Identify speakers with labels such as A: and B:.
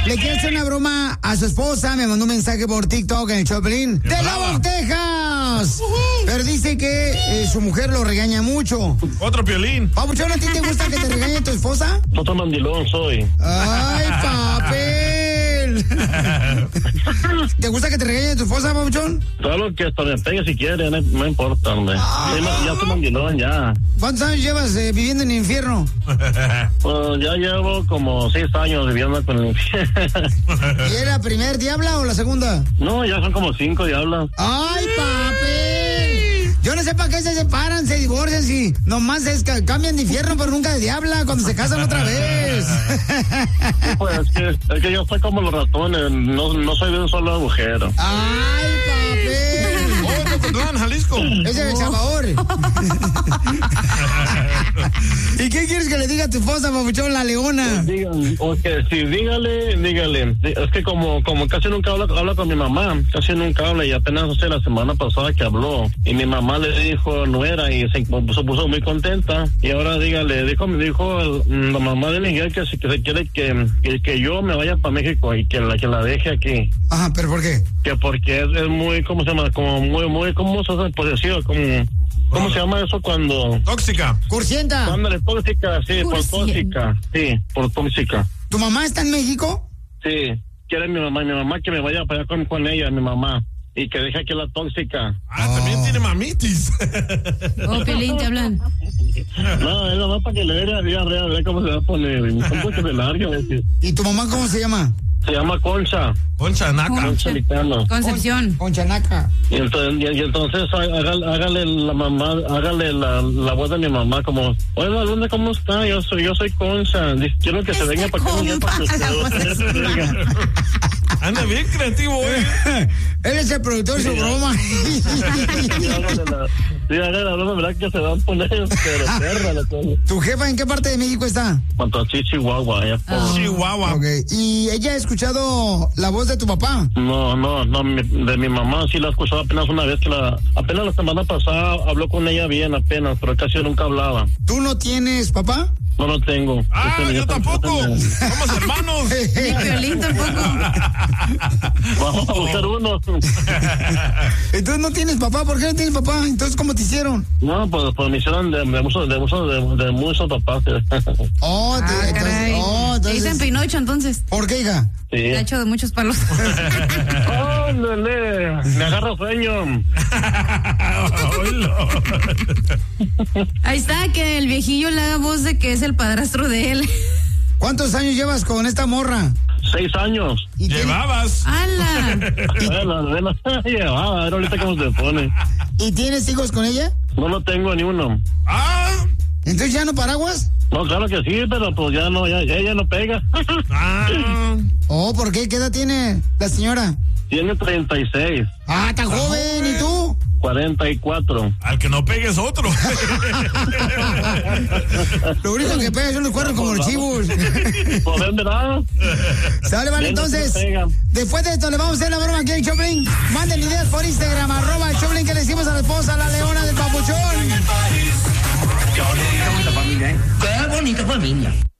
A: le quiere hacer una broma a su esposa. Me mandó un mensaje por TikTok en el Choplin. ¡De Lubbock, Texas! Pero dice que su mujer lo regaña mucho.
B: Otro Piolín.
A: Papuchón, ¿a ti te gusta que te regañe tu esposa?
C: Otro mandilón soy.
A: ¡Ay, papel! ¿Te gusta que te regañe tu esposa, Papuchón?
C: Claro que hasta me pegue si quiere, no importa, hombre. Ya soy mandilón, ya.
A: ¿Cuántos años llevas viviendo en el infierno?
C: Pues ya llevo como 6 años viviendo con el infierno.
A: ¿Y era la primer diabla o la segunda?
C: No, ya son como 5 diablas.
A: ¡Ay, papel! Yo no sé para qué se separan, se divorcian, si nomás cambian de infierno, pero nunca de diabla cuando se casan otra vez.
C: Pues es que yo soy como los ratones, no soy de un solo agujero.
A: ¡Ay, papel!
B: ¡Oh, Cocotlán, Jalisco!
A: Ese es El Salvador. ¿Y qué quieres que le diga a tu esposa, Papuchón, la leona?
C: Dígale. Es que como casi nunca habla con mi mamá, casi nunca habla, y apenas hace la semana pasada que habló, y mi mamá le dijo nuera y se puso muy contenta, y ahora dijo la mamá de Miguel que se quiere que yo me vaya para México y que la deje aquí.
A: Ajá, ¿pero por qué?
C: Que porque es muy, ¿cómo se llama? Como muy, ¿cómo se hace? Posesivo, ¿cómo se llama eso cuando?
B: Tóxica.
A: ¿Cursienta?
C: Ándale, tóxica, sí, por tóxica. Sí, por tóxica.
A: ¿Tu mamá está en México?
C: Sí, quiere mi mamá que me vaya para allá con ella, mi mamá. Y que deje aquí la tóxica.
B: También tiene mamitis.
D: Oh, Piolín, te hablan.
C: No, es nomás para que le vea real, cómo se va a poner. ¿Cómo se me larga?
A: ¿Y tu mamá cómo se llama?
C: Se llama Concha.
B: Concha Naca.
C: Concha Licano.
D: Concepción.
A: Concha Naca.
C: Y entonces hágale la mamá, hágale la voz de mi mamá como, oiga, ¿dónde cómo está? Yo soy Concha. Quiero que se venga para acá.
B: Anda bien creativo,
A: Él es el productor de su broma.
C: Sí, hágale la broma, ¿verdad? Que se van a poner, pero perra la cosa.
A: ¿Tu jefa en qué parte de México está?
C: Cuanto a Chihuahua, ya por...
B: Chihuahua.
A: Ok. ¿Y ella ha escuchado la voz de tu papá?
C: No, de mi mamá sí la he escuchado apenas una vez apenas la semana pasada habló con ella bien apenas, pero casi nunca hablaba.
A: ¿Tú no tienes papá?
C: No lo tengo.
B: Yo tampoco. Somos hermanos.
D: Ni Piolín tampoco.
C: Vamos a buscar uno.
A: Entonces no tienes papá. ¿Por qué no tienes papá? Entonces, ¿cómo te hicieron?
C: No, pues me hicieron de muchos papás.
D: Te dicen Pinocho, entonces.
A: ¿Por qué, hija?
C: Sí.
D: Te ha hecho de muchos palos.
C: ¡Ándale! Me agarra sueño.
D: Ahí está, que el viejillo le da voz de que es el padrastro de él.
A: ¿Cuántos años llevas con esta morra?
C: 6 años.
A: ¿Y
B: Llevabas.
D: ¡Hala!
C: Llevaba, a ver ahorita cómo se pone.
A: ¿Y tienes hijos con ella?
C: No lo tengo ni uno.
A: ¿Entonces ya no paraguas?
C: No, claro que sí, pero pues ya ella no pega.
A: ¿Por qué? ¿Qué edad tiene la señora?
C: Tiene 36.
A: Está joven. ¿Y tú?
C: 44.
B: Al que no pegues otro.
A: Lo único que pega son los cuernos como los chivos.
C: Pues ven, ¿verdad?
A: Sale, vale, entonces. Después de esto le vamos a hacer la broma aquí al Choplin. Manden ideas por Instagram, @el Choplin, que le decimos a la esposa, la leona del Papuchón.
E: Qué bonita familia, Qué bonita familia.